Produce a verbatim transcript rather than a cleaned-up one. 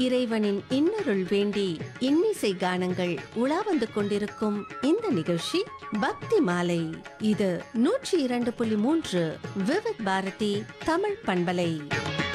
இறைவனின் இன்னருள் வேண்டி இன்னிசை கானங்கள் உலா வந்து கொண்டிருக்கும் இந்த நிகழ்ச்சி பக்தி மாலை. இது நூற்றி இரண்டு புள்ளி மூன்று விவித் பாரதி தமிழ் பண்பலை.